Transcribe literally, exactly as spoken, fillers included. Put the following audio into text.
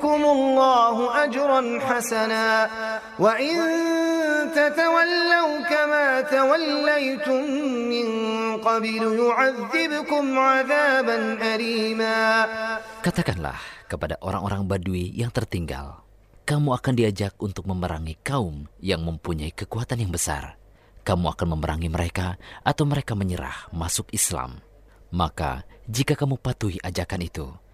يؤتكم الله أجرا حسنا وإن تتولوا كما توليتم من قبل يعذبكم عذابا أليما. Katakanlah kepada orang-orang Badui yang tertinggal, kamu akan diajak untuk memerangi kaum yang mempunyai kekuatan yang besar. Kamu akan memerangi mereka atau mereka menyerah masuk Islam. Maka jika kamu patuhi ajakan itu,